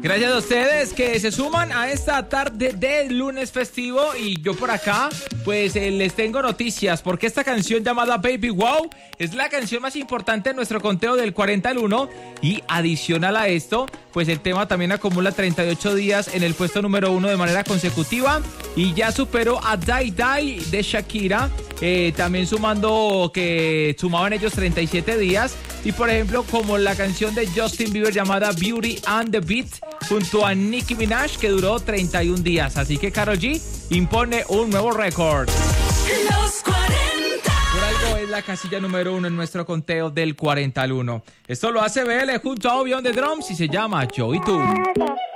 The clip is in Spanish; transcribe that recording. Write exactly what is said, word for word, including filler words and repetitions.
Gracias a ustedes que se suman a esta tarde de lunes festivo. Y yo por acá, pues eh, les tengo noticias, porque esta canción llamada Baby Wow es la canción más importante en nuestro conteo del cuarenta al uno. Y adicional a esto, pues el tema también acumula treinta y ocho días en el puesto número uno de manera consecutiva. Y ya superó a Die Die de Shakira, eh, también sumando que sumaban ellos treinta y siete días. Y por ejemplo, como la canción de Justin Bieber llamada Beauty and the Beat, junto a Nicki Minaj, que duró treinta y un días. Así que Karol G impone un nuevo récord. Los cuarenta. Por algo es la casilla número uno en nuestro conteo del cuarenta al uno. Esto lo hace B L junto a Obi on the Drums y se llama Yo y Tú.